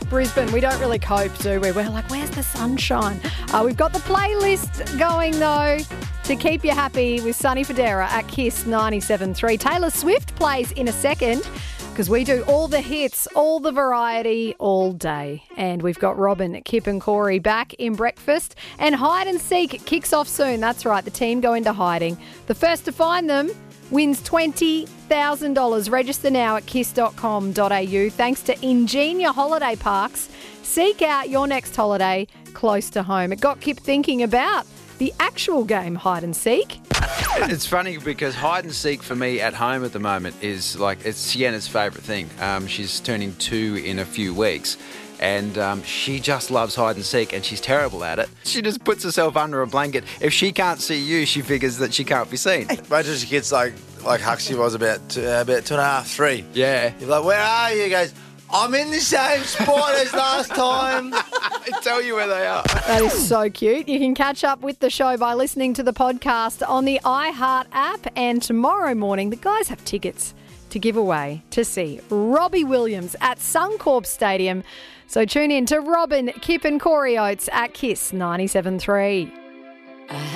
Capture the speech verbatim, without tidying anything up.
South Brisbane. We don't really cope, do we? We're like, where's the sunshine? Uh, we've got the playlist going, though, to keep you happy with Sonny Fodera at Kiss ninety-seven point three. Taylor Swift plays in a second because we do all the hits, all the variety, all day. And we've got Robin, Kip and Corey back in breakfast. And Hide and Seek kicks off soon. That's right, the team go into hiding. The first to find them wins twenty thousand dollars. Register now at kiss dot com dot a u. Thanks to Ingenia Holiday Parks. Seek out your next holiday close to home. It got Kip thinking about the actual game Hide and Seek. It's funny because hide and seek for me at home at the moment is like, it's Sienna's favourite thing. Um, she's turning two in a few weeks and um, she just loves hide and seek and she's terrible at it. She just puts herself under a blanket. If she can't see you, she figures that she can't be seen. Imagine she gets like like Huxley was about two, uh, about two and a half, three. Yeah. You're like, where are you? He goes, I'm in the same spot as last time. I tell you where they are. That is so cute. You can catch up with the show by listening to the podcast on the iHeart app. And tomorrow morning, the guys have tickets to give away to see Robbie Williams at Suncorp Stadium. So tune in to Robin, Kip and Corey Oates at Kiss ninety-seven point three.